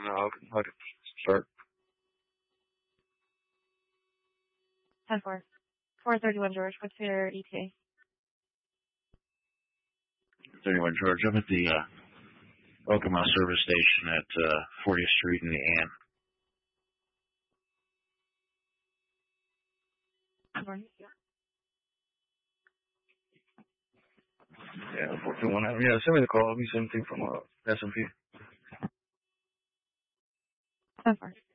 I can start. 10-4. 431 George, what's your ETA? 31 George, I'm at the Okemos service station at 40th Street in the Ann. Yeah, 421. Yeah, send me the call. Let me send anything from SMP. 10-4.